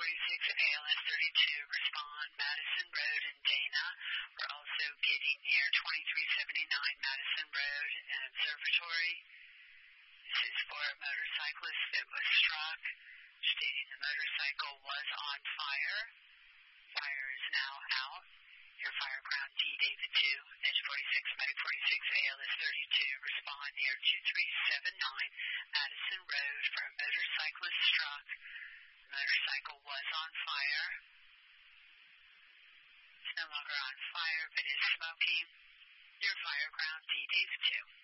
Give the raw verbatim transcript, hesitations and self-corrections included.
forty-six, A L S thirty-two, respond, Madison Road in Dana. We're also getting near twenty-three seventy-nine Madison Road in Observatory. This is for a motorcyclist that was struck, stating the motorcycle was on fire. Fire is now out. Your fire ground D, David two, Edge forty-six, Medic forty-six, A L S thirty-two, respond near two three seven nine Madison Road for a motorcyclist struck. The motorcycle was on fire. It's no longer on fire, but is smoking. Your fire ground D, David two.